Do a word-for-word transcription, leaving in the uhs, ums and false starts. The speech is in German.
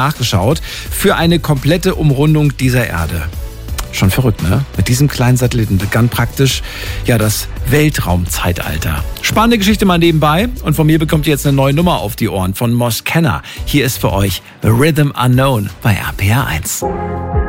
nachgeschaut für eine komplette Umrundung dieser Erde. Schon verrückt, ne? Mit diesem kleinen Satelliten begann praktisch ja das Weltraumzeitalter. Spannende Geschichte mal nebenbei. Und von mir bekommt ihr jetzt eine neue Nummer auf die Ohren von Moss Kenner. Hier ist für euch Rhythm Unknown bei R P R eins.